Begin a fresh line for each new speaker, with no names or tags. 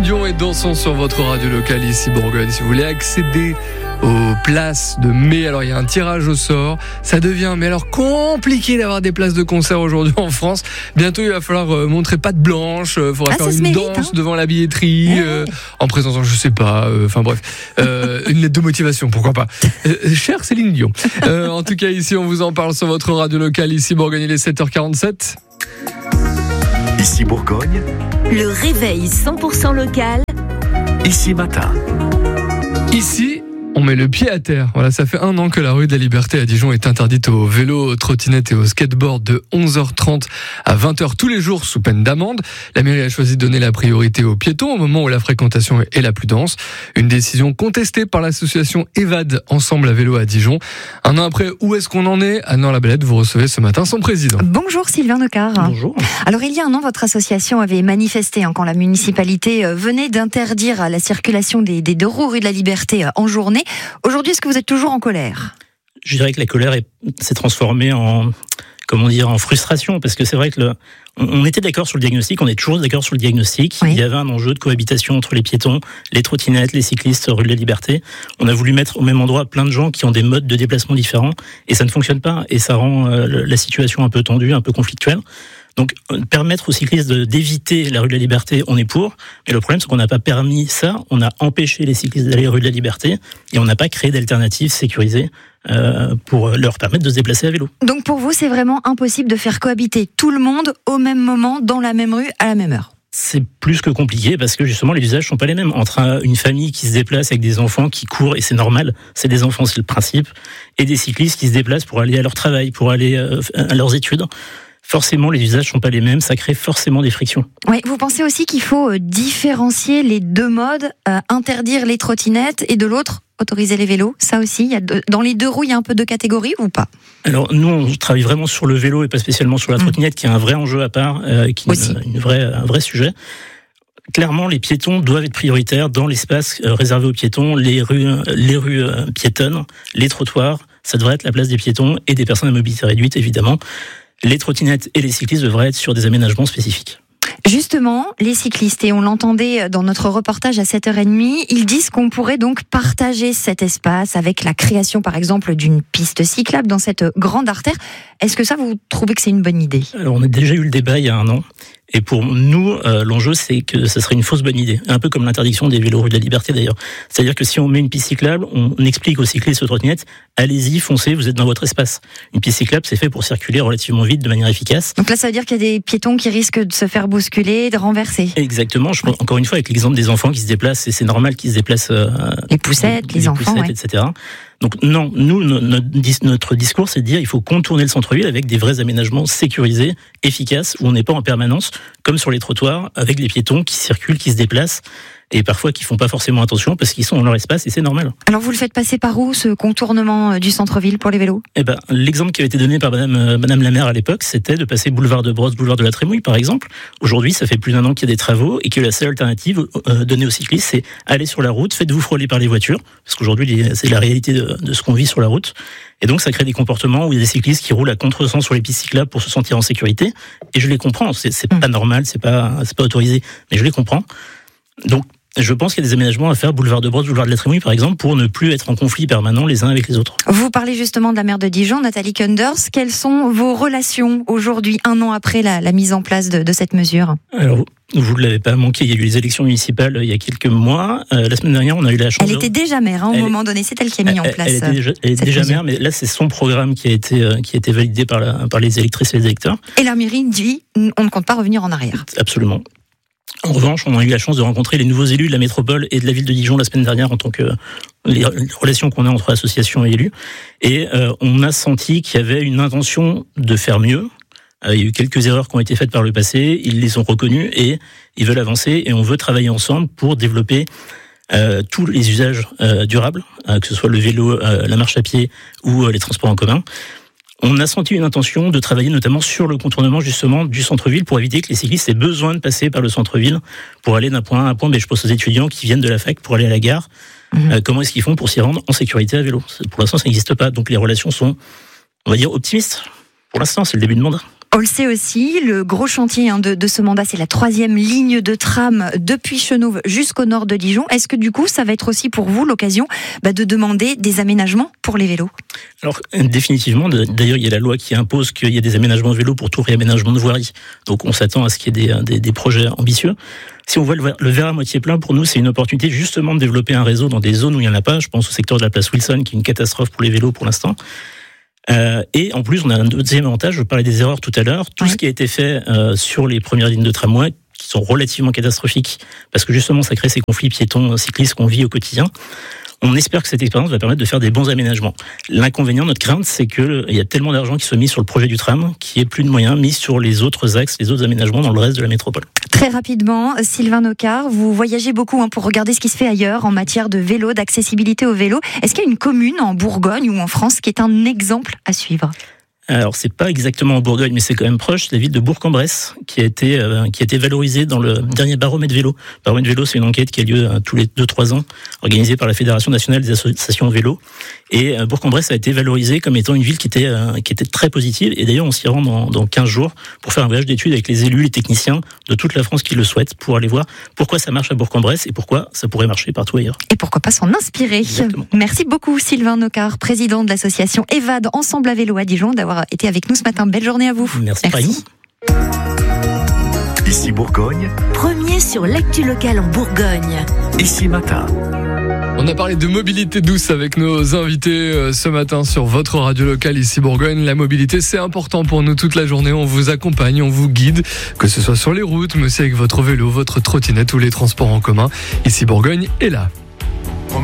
Dion et Dansons sur votre radio locale ici Bourgogne. Si vous voulez accéder aux places de mai, alors il y a un tirage au sort. Ça devient mais alors compliqué d'avoir des places de concert aujourd'hui en France. Bientôt il va falloir montrer patte blanche, il faudra faire une danse devant la billetterie, en présentant je sais pas, enfin bref, une lettre de motivation, pourquoi pas. Chère Céline Dion. En tout cas ici on vous en parle sur votre radio locale ici Bourgogne, il est 7h47.
Ici Bourgogne,
le réveil 100% local.
Ici matin.
Ici, on met le pied à terre. Voilà, ça fait 1 an que la rue de la Liberté à Dijon est interdite aux vélos, aux trottinettes et aux skateboards de 11h30 à 20h tous les jours sous peine d'amende. La mairie a choisi de donner la priorité aux piétons au moment où la fréquentation est la plus dense. Une décision contestée par l'association EVAD, Ensemble à vélo à Dijon. 1 an après, où est-ce qu'on en est ? Anne Labellette, vous recevez ce matin son président.
Bonjour Sylvain Decart.
Bonjour.
Alors il y a 1 an, votre association avait manifesté quand la municipalité venait d'interdire la circulation des 2 roues rue de la Liberté en journée. Aujourd'hui, est-ce que vous êtes toujours en colère ?
Je dirais que la colère s'est transformée en frustration, parce que c'est vrai que on était d'accord sur le diagnostic, on est toujours d'accord sur le diagnostic. Oui. Il y avait un enjeu de cohabitation entre les piétons, les trottinettes, les cyclistes rue de la Liberté. On a voulu mettre au même endroit plein de gens qui ont des modes de déplacement différents, et ça ne fonctionne pas, et ça rend la situation un peu tendue, un peu conflictuelle. Donc, permettre aux cyclistes d'éviter la rue de la Liberté, on est pour. Mais le problème, c'est qu'on n'a pas permis ça. On a empêché les cyclistes d'aller rue de la Liberté et on n'a pas créé d'alternatives sécurisées pour leur permettre de se déplacer à vélo.
Donc, pour vous, c'est vraiment impossible de faire cohabiter tout le monde au même moment, dans la même rue, à la même heure ?
C'est plus que compliqué parce que justement les usages sont pas les mêmes. Entre une famille qui se déplace avec des enfants qui courent, et c'est normal, c'est des enfants, c'est le principe, et des cyclistes qui se déplacent pour aller à leur travail, pour aller à leurs études. Forcément, les usages sont pas les mêmes, ça crée forcément des frictions.
Oui, vous pensez aussi qu'il faut différencier les 2 modes, interdire les trottinettes et de l'autre, autoriser les vélos. Ça aussi, dans les 2 roues, il y a un peu de catégorie ou pas ?
Alors nous, on travaille vraiment sur le vélo et pas spécialement sur la trottinette, qui est un vrai enjeu à part, qui est un vrai sujet. Clairement, les piétons doivent être prioritaires dans l'espace réservé aux piétons, les rues piétonnes, les trottoirs. Ça devrait être la place des piétons et des personnes à mobilité réduite, évidemment. Les trottinettes et les cyclistes devraient être sur des aménagements spécifiques.
Justement, les cyclistes, et on l'entendait dans notre reportage à 7h30, ils disent qu'on pourrait donc partager cet espace avec la création, par exemple, d'une piste cyclable dans cette grande artère. Est-ce que ça, vous trouvez que c'est une bonne idée ? Alors,
on a déjà eu le débat il y a 1 an. Et pour nous, l'enjeu, c'est que ça serait une fausse bonne idée. Un peu comme l'interdiction des vélos rue de la Liberté, d'ailleurs. C'est-à-dire que si on met une piste cyclable, on explique aux cyclistes, aux trottinettes, allez-y, foncez, vous êtes dans votre espace. Une piste cyclable, c'est fait pour circuler relativement vite, de manière efficace.
Donc là, ça veut dire qu'il y a des piétons qui risquent de se faire bousculer, de renverser.
Exactement. Je pense, encore une fois, avec l'exemple des enfants qui se déplacent, et c'est normal qu'ils se déplacent.
Les poussettes, les enfants,
poussettes, etc. Donc non, nous, notre discours, c'est de dire il faut contourner le centre-ville avec des vrais aménagements sécurisés, efficaces, où on n'est pas en permanence, comme sur les trottoirs, avec les piétons qui circulent, qui se déplacent, et parfois qui font pas forcément attention parce qu'ils sont dans leur espace et c'est normal.
Alors vous le faites passer par où, ce contournement du centre-ville pour les vélos ?
L'exemple qui avait été donné par Madame la maire à l'époque, c'était de passer boulevard de Brosse, boulevard de la Trémouille, par exemple. Aujourd'hui, ça fait plus d'1 an qu'il y a des travaux et que la seule alternative donnée aux cyclistes, c'est aller sur la route, faites-vous frôler par les voitures, parce qu'aujourd'hui, c'est la réalité de ce qu'on vit sur la route. Et donc, ça crée des comportements où il y a des cyclistes qui roulent à contresens sur les pistes cyclables pour se sentir en sécurité. Et je les comprends. C'est pas normal, c'est pas autorisé, mais je les comprends. Donc, je pense qu'il y a des aménagements à faire, boulevard de Brosse, boulevard de la Trémouille, par exemple, pour ne plus être en conflit permanent les uns avec les autres.
Vous parlez justement de la maire de Dijon, Nathalie Kunders. Quelles sont vos relations aujourd'hui, 1 an après la mise en place de cette mesure ?
Alors, vous ne l'avez pas manqué, il y a eu les élections municipales il y a quelques mois. La semaine dernière, on a eu la chance...
Elle était déjà maire, au moment donné, c'est elle qui a mis en place
Elle était déjà maire, mais là, c'est son programme qui a été validé par les électrices et les électeurs.
Et la mairie dit, on ne compte pas revenir en arrière.
Absolument. En revanche, on a eu la chance de rencontrer les nouveaux élus de la métropole et de la ville de Dijon la semaine dernière en tant que les relations qu'on a entre associations et élus. Et on a senti qu'il y avait une intention de faire mieux. Il y a eu quelques erreurs qui ont été faites par le passé, ils les ont reconnues et ils veulent avancer et on veut travailler ensemble pour développer tous les usages durables, que ce soit le vélo, la marche à pied ou les transports en commun. On a senti une intention de travailler notamment sur le contournement justement du centre-ville pour éviter que les cyclistes aient besoin de passer par le centre-ville pour aller d'un point A à un point. Mais je pense aux étudiants qui viennent de la fac pour aller à la gare. Comment est-ce qu'ils font pour s'y rendre en sécurité à vélo ? Pour l'instant, ça n'existe pas. Donc les relations sont, on va dire, optimistes. Pour l'instant, c'est le début de mandat.
On le sait aussi, le gros chantier de ce mandat, c'est la 3e ligne de tram depuis Chenôve jusqu'au nord de Dijon. Est-ce que du coup, ça va être aussi pour vous l'occasion de demander des aménagements pour les vélos ?
Alors définitivement, d'ailleurs il y a la loi qui impose qu'il y ait des aménagements de vélos pour tout réaménagement de voirie. Donc on s'attend à ce qu'il y ait des projets ambitieux. Si on voit le verre à moitié plein, pour nous c'est une opportunité justement de développer un réseau dans des zones où il n'y en a pas. Je pense au secteur de la place Wilson qui est une catastrophe pour les vélos pour l'instant. Et en plus, on a un deuxième avantage, je parlais des erreurs tout à l'heure, tout ce qui a été fait sur les premières lignes de tramway, qui sont relativement catastrophiques, parce que justement ça crée ces conflits piétons cyclistes qu'on vit au quotidien. On espère que cette expérience va permettre de faire des bons aménagements. L'inconvénient, notre crainte, c'est qu'il y a tellement d'argent qui soit mis sur le projet du tram, qu'il n'y ait plus de moyens mis sur les autres axes, les autres aménagements dans le reste de la métropole.
Très rapidement, Sylvain Nocard, vous voyagez beaucoup pour regarder ce qui se fait ailleurs en matière de vélo, d'accessibilité au vélo. Est-ce qu'il y a une commune en Bourgogne ou en France qui est un exemple à suivre ?
Alors c'est pas exactement en Bourgogne, mais c'est quand même proche, la ville de Bourg-en-Bresse, qui a été valorisée dans le dernier baromètre vélo. Baromètre vélo, c'est une enquête qui a lieu tous les 2-3 ans, organisée par la Fédération nationale des associations de vélo. Et Bourg-en-Bresse a été valorisée comme étant une ville qui était très positive. Et d'ailleurs, on s'y rend dans 15 jours pour faire un voyage d'études avec les élus, les techniciens de toute la France qui le souhaitent, pour aller voir pourquoi ça marche à Bourg-en-Bresse et pourquoi ça pourrait marcher partout ailleurs.
Et pourquoi pas s'en inspirer. Exactement. Merci beaucoup Sylvain Nocard, président de l'association EVAD Ensemble à vélo à Dijon, d'avoir été avec nous ce matin. Belle journée à vous.
Merci.
Ici Bourgogne.
Premier sur l'actu locale en Bourgogne.
Ici Matin.
On a parlé de mobilité douce avec nos invités ce matin sur votre radio locale ici Bourgogne. La mobilité, c'est important pour nous toute la journée. On vous accompagne, on vous guide, que ce soit sur les routes, mais aussi avec votre vélo, votre trottinette ou les transports en commun. Ici Bourgogne est là.